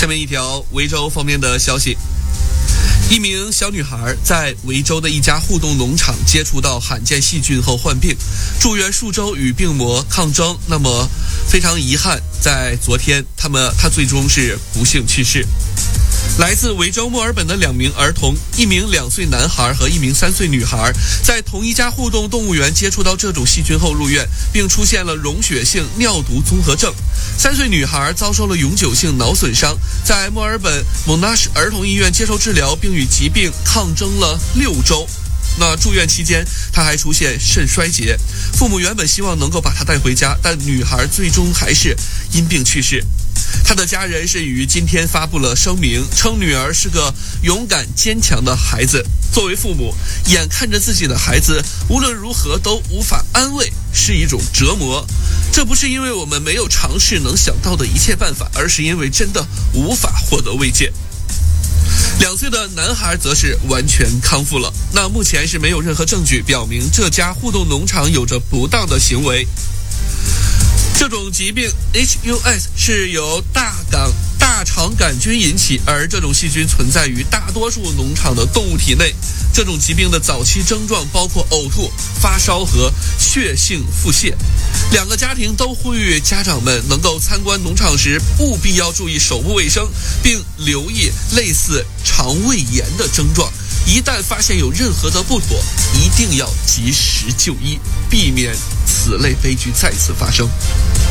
下面一条维州方面的消息，一名小女孩在维州的一家互动农场接触到罕见细菌后患病，住院数周与病魔抗争。那么非常遗憾，在昨天她最终是不幸去世。来自维州墨尔本的2名儿童，一名2岁男孩和一名3岁女孩，在同一家互动动物园接触到这种细菌后入院，并出现了溶血性尿毒综合症。3岁女孩遭受了永久性脑损伤，在墨尔本蒙纳什儿童医院接受治疗，并与疾病抗争了6周。那住院期间，她还出现肾衰竭，父母原本希望能够把她带回家，但女孩最终还是因病去世。她的家人是于今天发布了声明，称女儿是个勇敢坚强的孩子。作为父母，眼看着自己的孩子无论如何都无法安慰，是一种折磨。这不是因为我们没有尝试能想到的一切办法，而是因为真的无法获得慰藉。2岁的男孩则是完全康复了。那目前是没有任何证据表明这家互动农场有着不当的行为。这种疾病 HUS 是由大肠杆菌引起，而这种细菌存在于大多数农场的动物体内。这种疾病的早期症状包括呕吐、发烧和血性腹泻。2个家庭都呼吁家长们能够参观农场时务必要注意手部卫生，并留意类似肠胃炎的症状。一旦发现有任何的不妥，一定要及时就医，避免此类悲剧再次发生。